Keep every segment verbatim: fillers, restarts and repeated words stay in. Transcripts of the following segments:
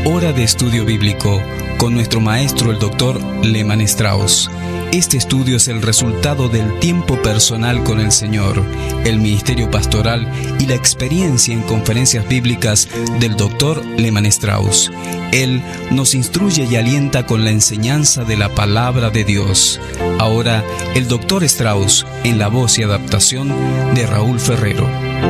Hora de estudio bíblico con nuestro maestro el doctor Lehmann Strauss. Este estudio es el resultado del tiempo personal con el Señor, el ministerio pastoral y la experiencia en conferencias bíblicas del doctor Lehmann Strauss. Él nos instruye y alienta con la enseñanza de la palabra de Dios. Ahora, el doctor Strauss en la voz y adaptación de Raúl Ferrero.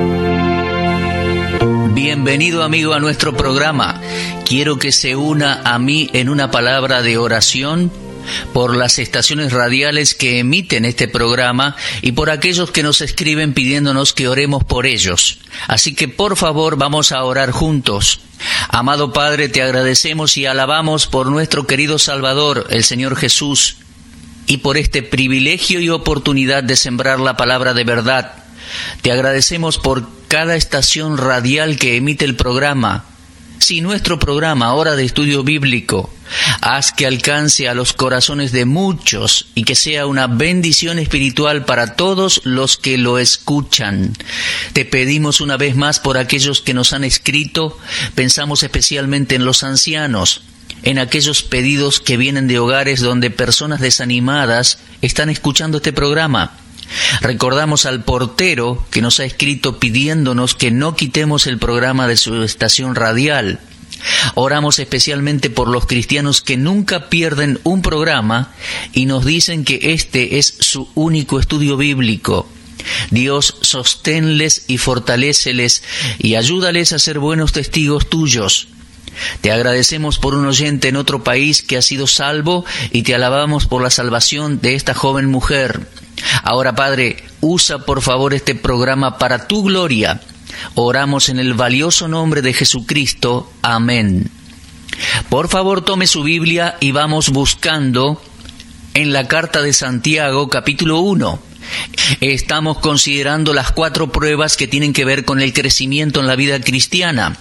Bienvenido, amigo, a nuestro programa. Quiero que se una a mí en una palabra de oración por las estaciones radiales que emiten este programa y por aquellos que nos escriben pidiéndonos que oremos por ellos. Así que, por favor, vamos a orar juntos. Amado Padre, te agradecemos y alabamos por nuestro querido Salvador, el Señor Jesús, y por este privilegio y oportunidad de sembrar la palabra de verdad. Te agradecemos por cada estación radial que emite el programa. Si nuestro programa, Hora de Estudio Bíblico, haz que alcance a los corazones de muchos y que sea una bendición espiritual para todos los que lo escuchan. Te pedimos una vez más por aquellos que nos han escrito. Pensamos especialmente en los ancianos, en aquellos pedidos que vienen de hogares donde personas desanimadas están escuchando este programa. Recordamos al portero que nos ha escrito pidiéndonos que no quitemos el programa de su estación radial. Oramos especialmente por los cristianos que nunca pierden un programa y nos dicen que este es su único estudio bíblico. Dios, sosténles y fortaléceles y ayúdales a ser buenos testigos tuyos. Te agradecemos por un oyente en otro país que ha sido salvo y te alabamos por la salvación de esta joven mujer. Ahora, Padre, usa por favor este programa para tu gloria. Oramos en el valioso nombre de Jesucristo. Amén. Por favor, tome su Biblia y vamos buscando en la carta de Santiago, capítulo uno. Estamos considerando las cuatro pruebas que tienen que ver con el crecimiento en la vida cristiana.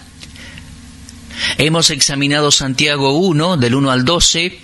Hemos examinado Santiago uno, del uno al doce,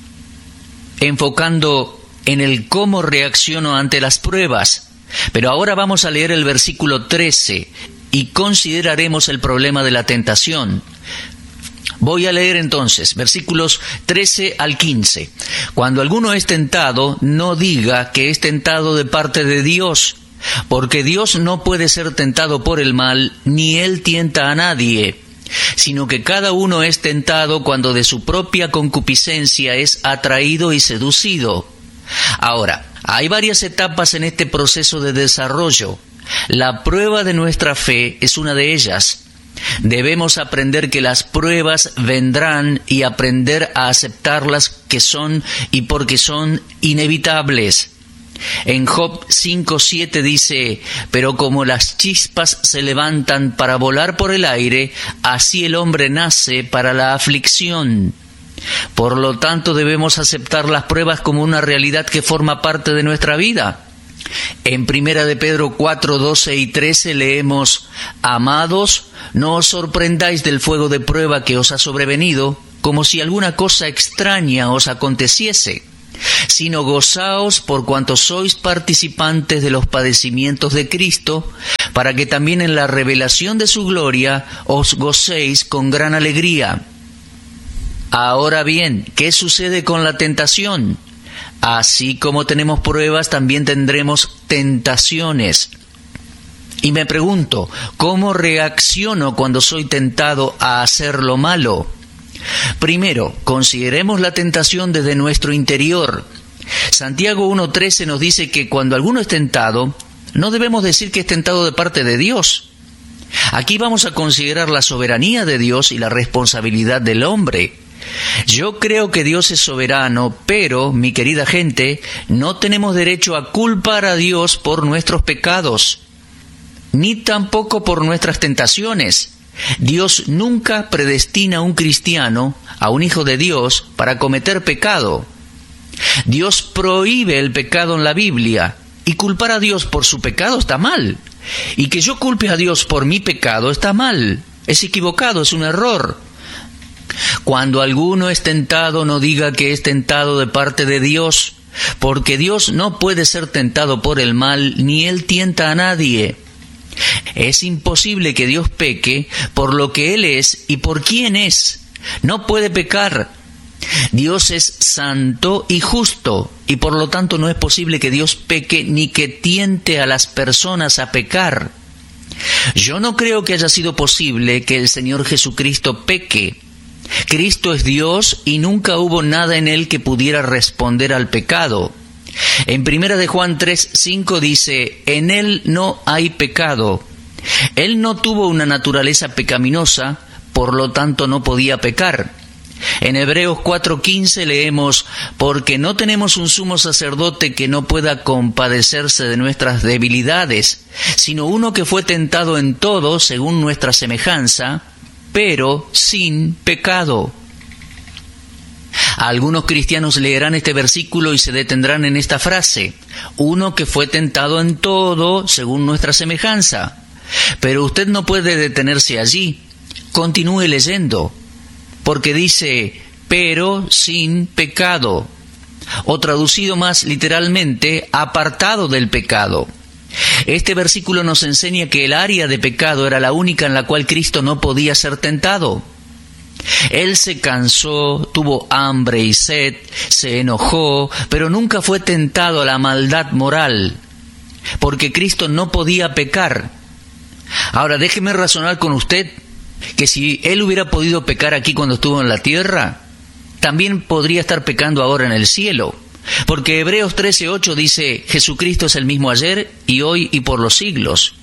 enfocando en el cómo reacciono ante las pruebas. Pero ahora vamos a leer el versículo trece y consideraremos el problema de la tentación. Voy a leer entonces versículos trece al quince. Cuando alguno es tentado, no diga que es tentado de parte de Dios, porque Dios no puede ser tentado por el mal, ni Él tienta a nadie, sino que cada uno es tentado cuando de su propia concupiscencia es atraído y seducido. Ahora, hay varias etapas en este proceso de desarrollo. La prueba de nuestra fe es una de ellas. Debemos aprender que las pruebas vendrán y aprender a aceptarlas que son y porque son inevitables. En Job cinco siete dice: pero como las chispas se levantan para volar por el aire, así el hombre nace para la aflicción. Por lo tanto, debemos aceptar las pruebas como una realidad que forma parte de nuestra vida. En Primera de Pedro cuatro doce y trece leemos: amados, no os sorprendáis del fuego de prueba que os ha sobrevenido, como si alguna cosa extraña os aconteciese, sino gozaos por cuanto sois participantes de los padecimientos de Cristo, para que también en la revelación de su gloria os gocéis con gran alegría. Ahora bien, ¿qué sucede con la tentación? Así como tenemos pruebas, también tendremos tentaciones. Y me pregunto, ¿cómo reacciono cuando soy tentado a hacer lo malo? Primero, consideremos la tentación desde nuestro interior. Santiago uno trece nos dice que cuando alguno es tentado, no debemos decir que es tentado de parte de Dios. Aquí vamos a considerar la soberanía de Dios y la responsabilidad del hombre. Yo creo que Dios es soberano, pero, mi querida gente, no tenemos derecho a culpar a Dios por nuestros pecados, ni tampoco por nuestras tentaciones. Dios nunca predestina a un cristiano, a un hijo de Dios, para cometer pecado. Dios prohíbe el pecado en la Biblia, y culpar a Dios por su pecado está mal. Y que yo culpe a Dios por mi pecado está mal, es equivocado, es un error. Cuando alguno es tentado, no diga que es tentado de parte de Dios, porque Dios no puede ser tentado por el mal, ni Él tienta a nadie. Es imposible que Dios peque por lo que Él es y por quién es. No puede pecar. Dios es santo y justo, y por lo tanto no es posible que Dios peque ni que tiente a las personas a pecar. Yo no creo que haya sido posible que el Señor Jesucristo peque. Cristo es Dios y nunca hubo nada en Él que pudiera responder al pecado. En primera de Juan tres cinco dice, en Él no hay pecado. Él no tuvo una naturaleza pecaminosa, por lo tanto no podía pecar. En Hebreos cuatro quince leemos, porque no tenemos un sumo sacerdote que no pueda compadecerse de nuestras debilidades, sino uno que fue tentado en todo según nuestra semejanza, pero sin pecado. Algunos cristianos leerán este versículo y se detendrán en esta frase, uno que fue tentado en todo según nuestra semejanza. Pero usted no puede detenerse allí, continúe leyendo, porque dice, pero sin pecado, o traducido más literalmente, apartado del pecado. Este versículo nos enseña que el área de pecado era la única en la cual Cristo no podía ser tentado. Él se cansó, tuvo hambre y sed, se enojó, pero nunca fue tentado a la maldad moral, porque Cristo no podía pecar. Ahora, déjeme razonar con usted que si Él hubiera podido pecar aquí cuando estuvo en la tierra, también podría estar pecando ahora en el cielo. Porque Hebreos trece ocho dice, Jesucristo es el mismo ayer y hoy y por los siglos.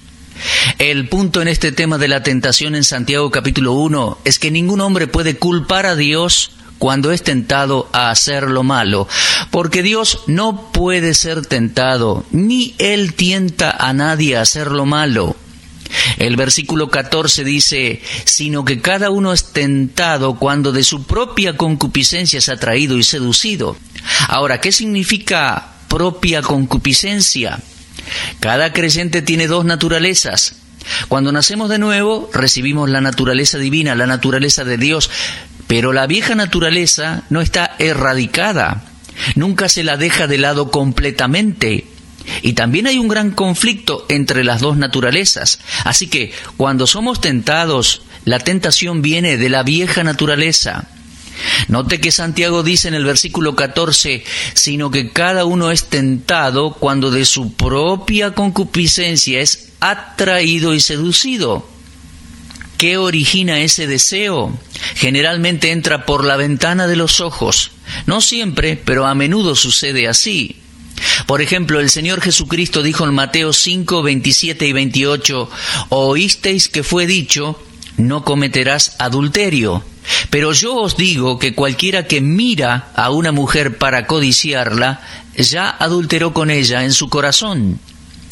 El punto en este tema de la tentación en Santiago capítulo uno es que ningún hombre puede culpar a Dios cuando es tentado a hacer lo malo, porque Dios no puede ser tentado, ni Él tienta a nadie a hacer lo malo. El versículo catorce dice, sino que cada uno es tentado cuando de su propia concupiscencia es atraído y seducido. Ahora, ¿qué significa propia concupiscencia? Cada creyente tiene dos naturalezas. Cuando nacemos de nuevo, recibimos la naturaleza divina, la naturaleza de Dios, pero la vieja naturaleza no está erradicada, nunca se la deja de lado completamente. Y también hay un gran conflicto entre las dos naturalezas. Así que cuando somos tentados, la tentación viene de la vieja naturaleza. Note que Santiago dice en el versículo catorce, sino que cada uno es tentado cuando de su propia concupiscencia es atraído y seducido. ¿Qué origina ese deseo? Generalmente entra por la ventana de los ojos. No siempre, pero a menudo sucede así. Por ejemplo, el Señor Jesucristo dijo en Mateo cinco, veintisiete y veintiocho, oísteis que fue dicho, no cometerás adulterio. Pero yo os digo que cualquiera que mira a una mujer para codiciarla, ya adulteró con ella en su corazón.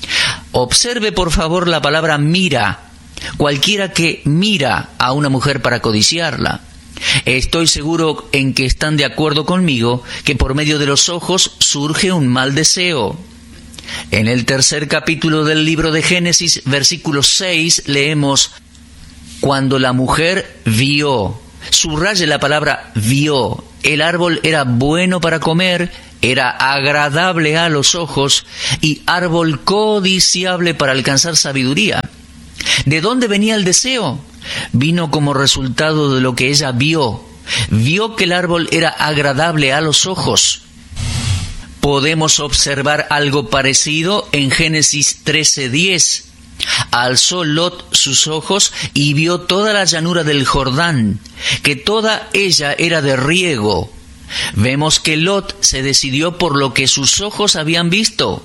Observe por favor la palabra mira. Cualquiera que mira a una mujer para codiciarla. Estoy seguro en que están de acuerdo conmigo que por medio de los ojos surge un mal deseo. En el tercer capítulo del libro de Génesis, versículo seis, leemos, cuando la mujer vio, subraye la palabra vio, el árbol era bueno para comer, era agradable a los ojos y árbol codiciable para alcanzar sabiduría. ¿De dónde venía el deseo? Vino como resultado de lo que ella vio. Vio que el árbol era agradable a los ojos. Podemos observar algo parecido en Génesis trece diez. Alzó Lot sus ojos y vio toda la llanura del Jordán, que toda ella era de riego. Vemos que Lot se decidió por lo que sus ojos habían visto.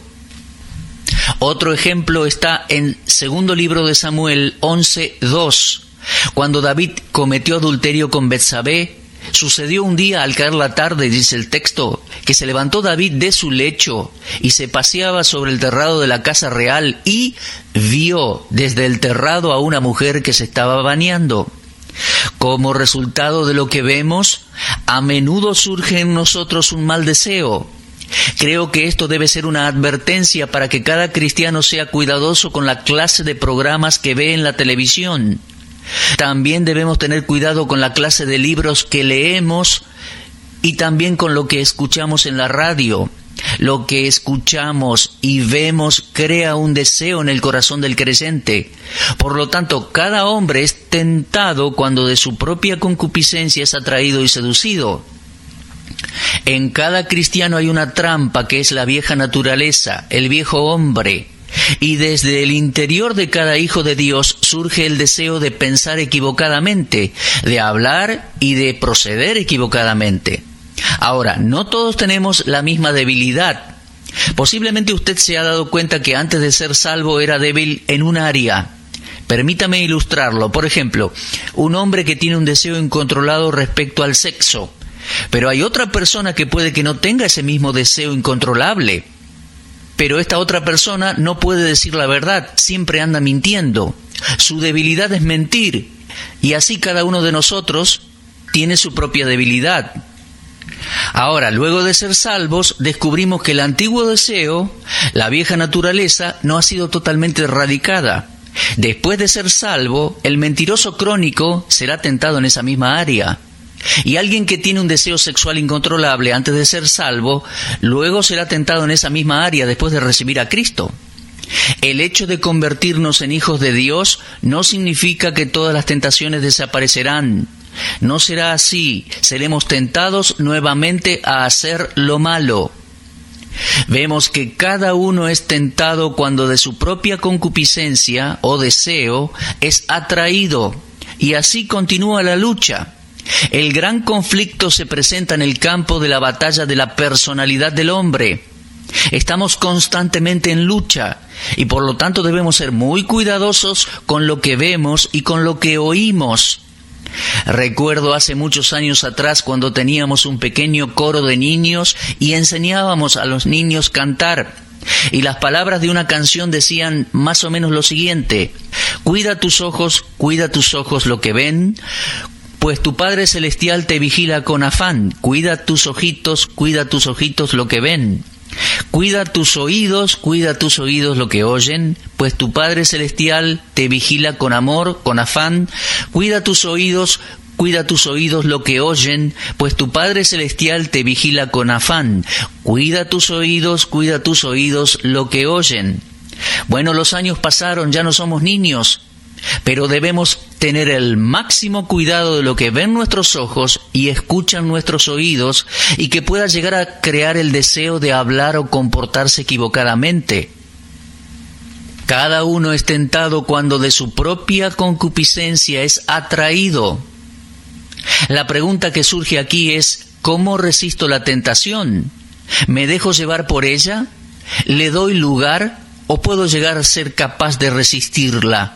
Otro ejemplo está en segundo libro de Samuel once dos. Cuando David cometió adulterio con Betsabé, sucedió un día al caer la tarde, dice el texto, que se levantó David de su lecho y se paseaba sobre el terrado de la casa real y vio desde el terrado a una mujer que se estaba bañando. Como resultado de lo que vemos, a menudo surge en nosotros un mal deseo. Creo que esto debe ser una advertencia para que cada cristiano sea cuidadoso con la clase de programas que ve en la televisión. También debemos tener cuidado con la clase de libros que leemos y también con lo que escuchamos en la radio. Lo que escuchamos y vemos crea un deseo en el corazón del creyente. Por lo tanto, cada hombre es tentado cuando de su propia concupiscencia es atraído y seducido. En cada cristiano hay una trampa que es la vieja naturaleza, el viejo hombre. Y desde el interior de cada hijo de Dios surge el deseo de pensar equivocadamente, de hablar y de proceder equivocadamente. Ahora, no todos tenemos la misma debilidad. Posiblemente usted se ha dado cuenta que antes de ser salvo era débil en un área. Permítame ilustrarlo. Por ejemplo, un hombre que tiene un deseo incontrolado respecto al sexo. Pero hay otra persona que puede que no tenga ese mismo deseo incontrolable. Pero esta otra persona no puede decir la verdad, siempre anda mintiendo. Su debilidad es mentir. Y así cada uno de nosotros tiene su propia debilidad. Ahora, luego de ser salvos, descubrimos que el antiguo deseo, la vieja naturaleza, no ha sido totalmente erradicada. Después de ser salvo, el mentiroso crónico será tentado en esa misma área. Y alguien que tiene un deseo sexual incontrolable antes de ser salvo, luego será tentado en esa misma área después de recibir a Cristo. El hecho de convertirnos en hijos de Dios no significa que todas las tentaciones desaparecerán. No será así. Seremos tentados nuevamente a hacer lo malo. Vemos que cada uno es tentado cuando de su propia concupiscencia o deseo es atraído. Y así continúa la lucha. El gran conflicto se presenta en el campo de la batalla de la personalidad del hombre. Estamos constantemente en lucha y por lo tanto debemos ser muy cuidadosos con lo que vemos y con lo que oímos. Recuerdo hace muchos años atrás cuando teníamos un pequeño coro de niños y enseñábamos a los niños cantar. Y las palabras de una canción decían más o menos lo siguiente: cuida tus ojos, cuida tus ojos lo que ven, pues tu Padre Celestial te vigila con afán. Cuida tus ojitos, cuida tus ojitos lo que ven. Cuida tus oídos, cuida tus oídos lo que oyen, pues tu Padre Celestial te vigila con amor, con afán. Cuida tus oídos, cuida tus oídos lo que oyen, pues tu Padre Celestial te vigila con afán. Cuida tus oídos, cuida tus oídos lo que oyen. Bueno, los años pasaron, ya no somos niños, pero debemos tener el máximo cuidado de lo que ven nuestros ojos y escuchan nuestros oídos y que pueda llegar a crear el deseo de hablar o comportarse equivocadamente. Cada uno es tentado cuando de su propia concupiscencia es atraído. La pregunta que surge aquí es: ¿cómo resisto la tentación? ¿Me dejo llevar por ella? ¿Le doy lugar o puedo llegar a ser capaz de resistirla?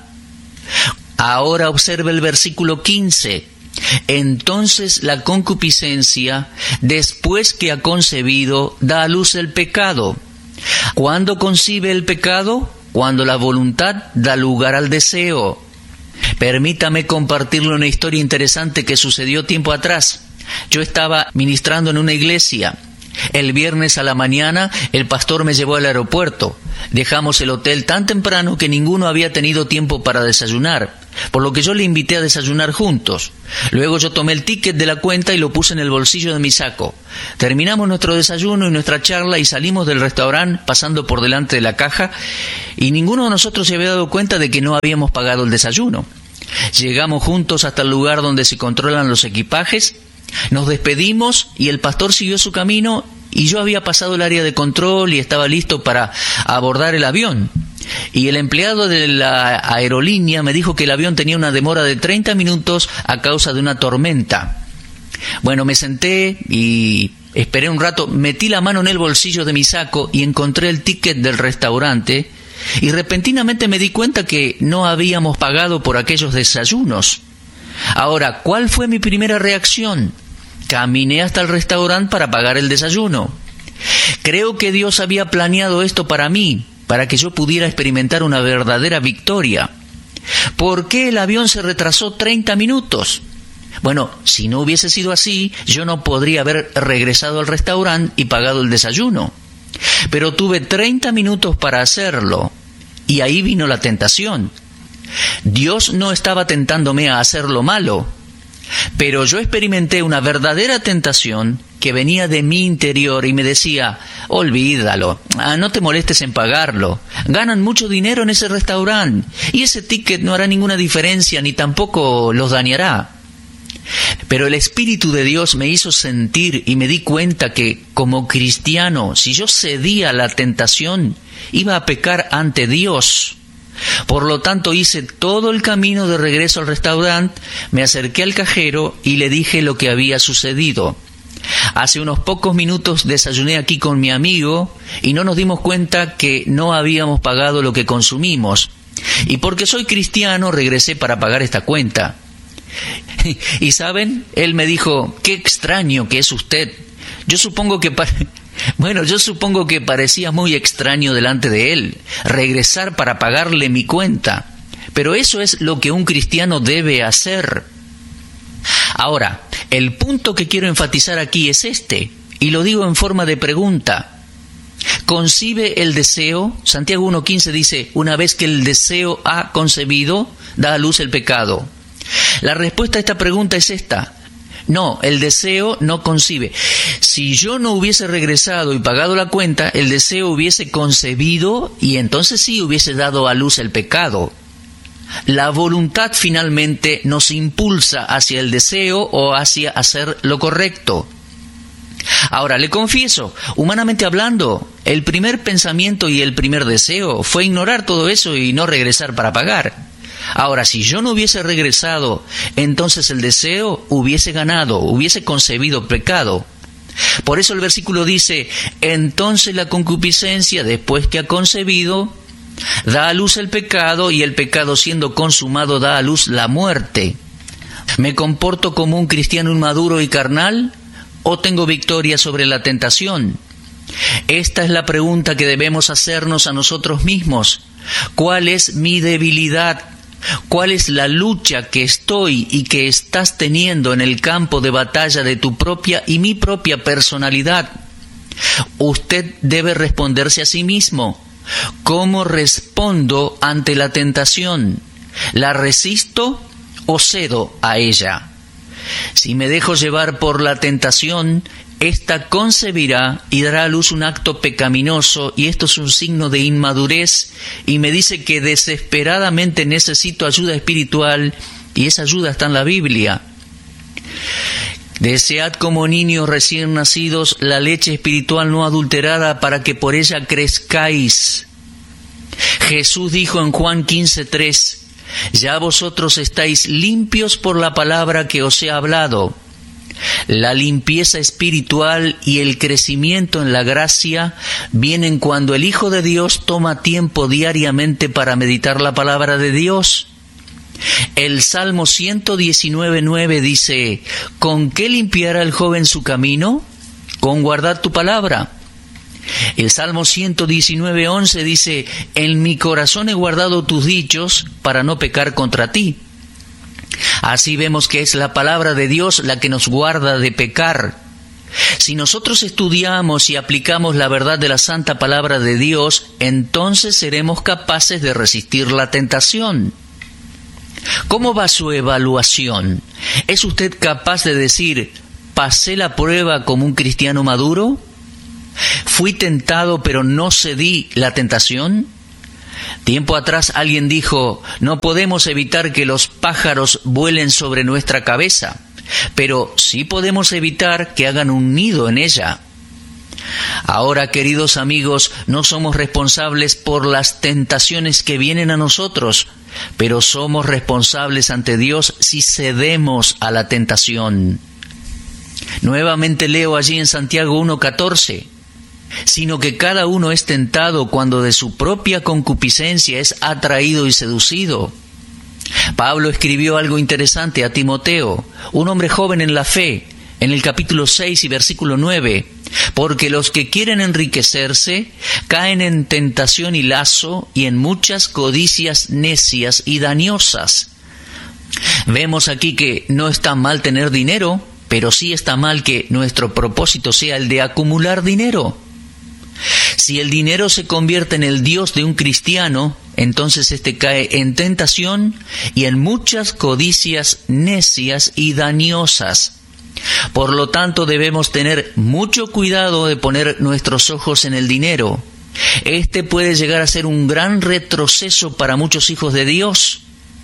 Ahora observe el versículo quince. Entonces la concupiscencia, después que ha concebido, da a luz el pecado. ¿Cuándo concibe el pecado? Cuando la voluntad da lugar al deseo. Permítame compartirle una historia interesante que sucedió tiempo atrás. Yo estaba ministrando en una iglesia. El viernes a la mañana el pastor me llevó al aeropuerto. Dejamos el hotel tan temprano que ninguno había tenido tiempo para desayunar, por lo que yo le invité a desayunar juntos. Luego yo tomé el ticket de la cuenta y lo puse en el bolsillo de mi saco. Terminamos nuestro desayuno y nuestra charla y salimos del restaurante pasando por delante de la caja y ninguno de nosotros se había dado cuenta de que no habíamos pagado el desayuno. Llegamos juntos hasta el lugar donde se controlan los equipajes. Nos despedimos y el pastor siguió su camino y yo había pasado el área de control y estaba listo para abordar el avión. Y el empleado de la aerolínea me dijo que el avión tenía una demora de treinta minutos a causa de una tormenta. Bueno, me senté y esperé un rato, metí la mano en el bolsillo de mi saco y encontré el ticket del restaurante y repentinamente me di cuenta que no habíamos pagado por aquellos desayunos. Ahora, ¿cuál fue mi primera reacción? Caminé hasta el restaurante para pagar el desayuno. Creo que Dios había planeado esto para mí, para que yo pudiera experimentar una verdadera victoria. ¿Por qué el avión se retrasó treinta minutos? Bueno, si no hubiese sido así, yo no podría haber regresado al restaurante y pagado el desayuno. Pero tuve treinta minutos para hacerlo, y ahí vino la tentación. Dios no estaba tentándome a hacer lo malo. Pero yo experimenté una verdadera tentación que venía de mi interior y me decía, olvídalo, ah, no te molestes en pagarlo, ganan mucho dinero en ese restaurante y ese ticket no hará ninguna diferencia ni tampoco los dañará. Pero el Espíritu de Dios me hizo sentir y me di cuenta que como cristiano, si yo cedía a la tentación, iba a pecar ante Dios. Por lo tanto, hice todo el camino de regreso al restaurante, me acerqué al cajero y le dije lo que había sucedido. Hace unos pocos minutos desayuné aquí con mi amigo y no nos dimos cuenta que no habíamos pagado lo que consumimos. Y porque soy cristiano, regresé para pagar esta cuenta. Y saben, él me dijo, qué extraño que es usted. Yo supongo que... Pa- bueno, yo supongo que parecía muy extraño delante de él, regresar para pagarle mi cuenta. Pero eso es lo que un cristiano debe hacer. Ahora, el punto que quiero enfatizar aquí es este, y lo digo en forma de pregunta. ¿Concibe el deseo? Santiago uno quince dice, una vez que el deseo ha concebido, da a luz el pecado. La respuesta a esta pregunta es esta. No, el deseo no concibe. Si yo no hubiese regresado y pagado la cuenta, el deseo hubiese concebido y entonces sí hubiese dado a luz el pecado. La voluntad finalmente nos impulsa hacia el deseo o hacia hacer lo correcto. Ahora, le confieso, humanamente hablando, el primer pensamiento y el primer deseo fue ignorar todo eso y no regresar para pagar. Ahora, si yo no hubiese regresado, entonces el deseo hubiese ganado, hubiese concebido pecado. Por eso el versículo dice, entonces la concupiscencia, después que ha concebido, da a luz el pecado, y el pecado siendo consumado da a luz la muerte. ¿Me comporto como un cristiano inmaduro y carnal, o tengo victoria sobre la tentación? Esta es la pregunta que debemos hacernos a nosotros mismos. ¿Cuál es mi debilidad? ¿Cuál es la lucha que estoy y que estás teniendo en el campo de batalla de tu propia y mi propia personalidad? Usted debe responderse a sí mismo. ¿Cómo respondo ante la tentación? ¿La resisto o cedo a ella? Si me dejo llevar por la tentación, ésta concebirá y dará a luz un acto pecaminoso, y esto es un signo de inmadurez, y me dice que desesperadamente necesito ayuda espiritual, y esa ayuda está en la Biblia. Desead como niños recién nacidos la leche espiritual no adulterada, para que por ella crezcáis. Jesús dijo en Juan quince tres, ya vosotros estáis limpios por la palabra que os he hablado. La limpieza espiritual y el crecimiento en la gracia vienen cuando el Hijo de Dios toma tiempo diariamente para meditar la palabra de Dios. El Salmo ciento diecinueve nueve dice, ¿con qué limpiará el joven su camino? Con guardar tu palabra. El Salmo ciento diecinueve once dice, en mi corazón he guardado tus dichos para no pecar contra ti. Así vemos que es la palabra de Dios la que nos guarda de pecar. Si nosotros estudiamos y aplicamos la verdad de la santa palabra de Dios, entonces seremos capaces de resistir la tentación. ¿Cómo va su evaluación? ¿Es usted capaz de decir, pasé la prueba como un cristiano maduro? ¿Fui tentado pero no cedí la tentación? Tiempo atrás alguien dijo, no podemos evitar que los pájaros vuelen sobre nuestra cabeza, pero sí podemos evitar que hagan un nido en ella. Ahora, queridos amigos, no somos responsables por las tentaciones que vienen a nosotros, pero somos responsables ante Dios si cedemos a la tentación. Nuevamente leo allí en Santiago uno catorce. Sino que cada uno es tentado cuando de su propia concupiscencia es atraído y seducido. Pablo escribió algo interesante a Timoteo, un hombre joven en la fe, en el capítulo seis y versículo nueve, porque los que quieren enriquecerse caen en tentación y lazo y en muchas codicias necias y dañosas. Vemos aquí que no está mal tener dinero, pero sí está mal que nuestro propósito sea el de acumular dinero. Si el dinero se convierte en el Dios de un cristiano, entonces éste cae en tentación y en muchas codicias necias y dañosas. Por lo tanto, debemos tener mucho cuidado de poner nuestros ojos en el dinero. Este puede llegar a ser un gran retroceso para muchos hijos de Dios.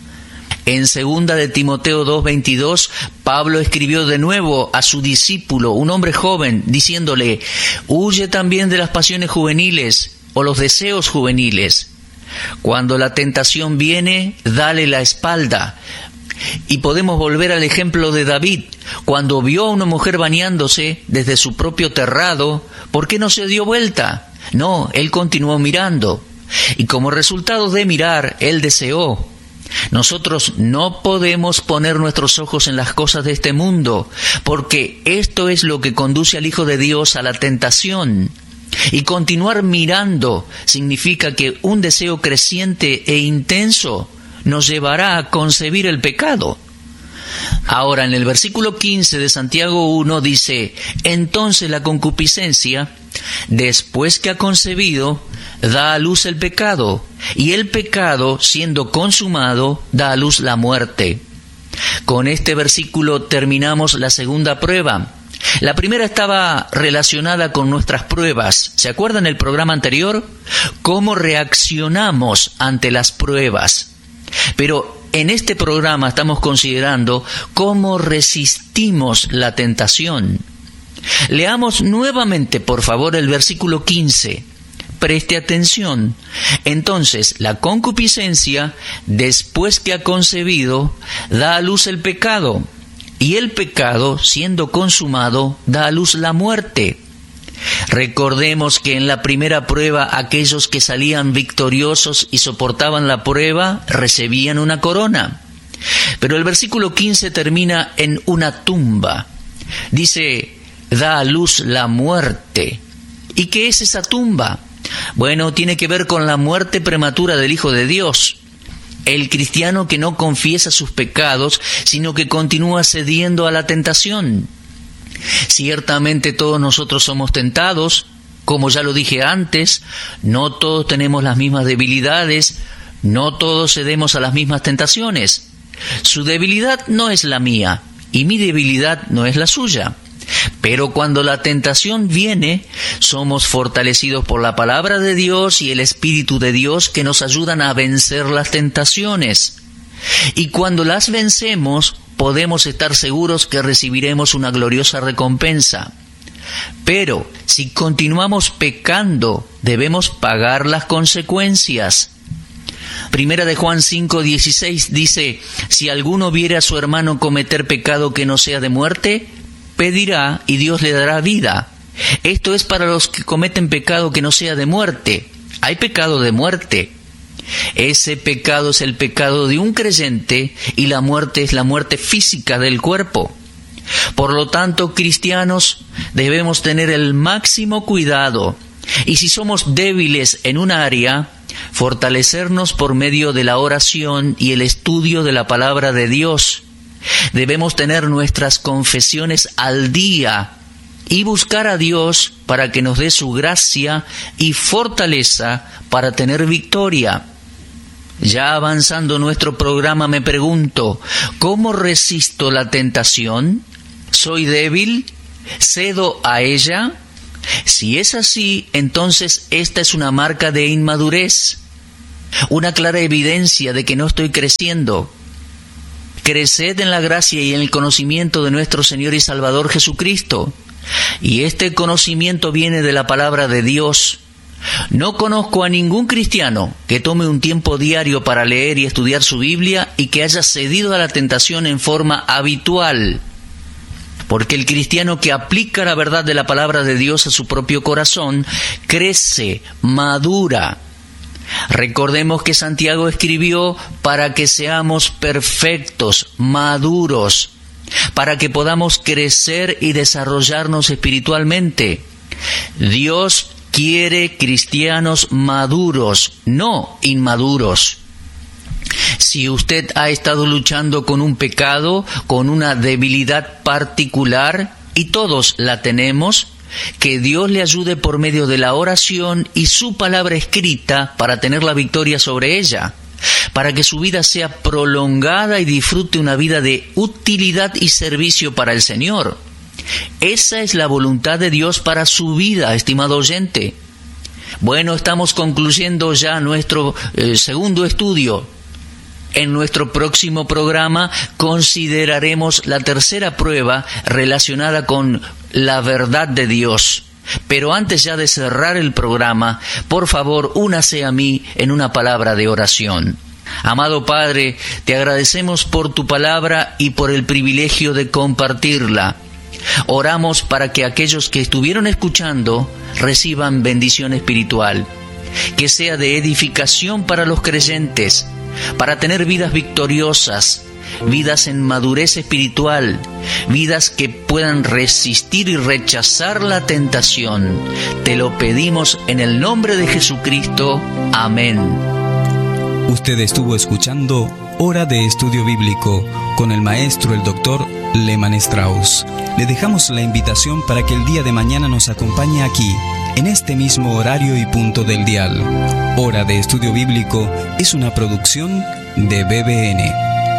En segunda de Timoteo dos veintidós, Pablo escribió de nuevo a su discípulo, un hombre joven, diciéndole: huye también de las pasiones juveniles o los deseos juveniles. Cuando la tentación viene, dale la espalda. Y podemos volver al ejemplo de David. Cuando vio a una mujer bañándose desde su propio terrado, ¿por qué no se dio vuelta? No, él continuó mirando. Y como resultado de mirar, él deseó. Nosotros no podemos poner nuestros ojos en las cosas de este mundo, porque esto es lo que conduce al Hijo de Dios a la tentación. Y continuar mirando significa que un deseo creciente e intenso nos llevará a concebir el pecado. Ahora, en el versículo quince de Santiago uno dice: entonces la concupiscencia, después que ha concebido, da a luz el pecado, y el pecado, siendo consumado, da a luz la muerte. Con este versículo terminamos la segunda prueba. La primera estaba relacionada con nuestras pruebas. ¿Se acuerdan el programa anterior? ¿Cómo reaccionamos ante las pruebas? Pero en este programa estamos considerando cómo resistimos la tentación. Leamos nuevamente, por favor, el versículo quince. Preste atención. Entonces, la concupiscencia, después que ha concebido, da a luz el pecado, y el pecado, siendo consumado, da a luz la muerte. Recordemos que en la primera prueba aquellos que salían victoriosos y soportaban la prueba recibían una corona. Pero el versículo quince termina en una tumba. Dice: da a luz la muerte. ¿Y qué es esa tumba? Bueno, tiene que ver con la muerte prematura del Hijo de Dios. El cristiano que no confiesa sus pecados, sino que continúa cediendo a la tentación. Ciertamente todos nosotros somos tentados, como ya lo dije antes, no todos tenemos las mismas debilidades, no todos cedemos a las mismas tentaciones. Su debilidad no es la mía, y mi debilidad no es la suya. Pero cuando la tentación viene, somos fortalecidos por la palabra de Dios y el Espíritu de Dios que nos ayudan a vencer las tentaciones. Y cuando las vencemos, podemos estar seguros que recibiremos una gloriosa recompensa. Pero si continuamos pecando, debemos pagar las consecuencias. Primera de Juan cinco dieciséis dice: si alguno viere a su hermano cometer pecado que no sea de muerte, pedirá y Dios le dará vida. Esto es para los que cometen pecado que no sea de muerte. Hay pecado de muerte. Ese pecado es el pecado de un creyente y la muerte es la muerte física del cuerpo. Por lo tanto, cristianos, debemos tener el máximo cuidado y si somos débiles en un área, fortalecernos por medio de la oración y el estudio de la palabra de Dios. Debemos tener nuestras confesiones al día y buscar a Dios para que nos dé su gracia y fortaleza para tener victoria. Ya avanzando nuestro programa me pregunto, ¿cómo resisto la tentación? ¿Soy débil? ¿Cedo a ella? Si es así, entonces esta es una marca de inmadurez, una clara evidencia de que no estoy creciendo. Creced en la gracia y en el conocimiento de nuestro Señor y Salvador Jesucristo. Y este conocimiento viene de la palabra de Dios. No conozco a ningún cristiano que tome un tiempo diario para leer y estudiar su Biblia y que haya cedido a la tentación en forma habitual. Porque el cristiano que aplica la verdad de la palabra de Dios a su propio corazón, crece, madura. Recordemos que Santiago escribió para que seamos perfectos, maduros, para que podamos crecer y desarrollarnos espiritualmente. Dios quiere cristianos maduros, no inmaduros. Si usted ha estado luchando con un pecado, con una debilidad particular, y todos la tenemos, que Dios le ayude por medio de la oración y su palabra escrita para tener la victoria sobre ella, para que su vida sea prolongada y disfrute una vida de utilidad y servicio para el Señor. Esa es la voluntad de Dios para su vida, estimado oyente. Bueno, estamos concluyendo ya nuestro eh, segundo estudio. En nuestro próximo programa consideraremos la tercera prueba relacionada con la verdad de Dios. Pero antes ya de cerrar el programa, por favor, únase a mí en una palabra de oración. Amado Padre, te agradecemos por tu palabra y por el privilegio de compartirla. Oramos para que aquellos que estuvieron escuchando reciban bendición espiritual, que sea de edificación para los creyentes, para tener vidas victoriosas, vidas en madurez espiritual, vidas que puedan resistir y rechazar la tentación. Te lo pedimos en el nombre de Jesucristo. Amén. Usted estuvo escuchando Hora de Estudio Bíblico con el maestro, el doctor Lehmann Strauss. Le dejamos la invitación para que el día de mañana nos acompañe aquí, en este mismo horario y punto del dial. Hora de Estudio Bíblico es una producción de B B N.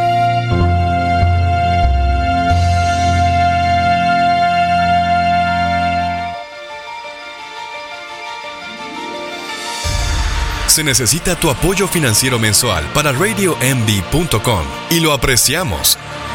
Se necesita tu apoyo financiero mensual para radio m b punto com y lo apreciamos.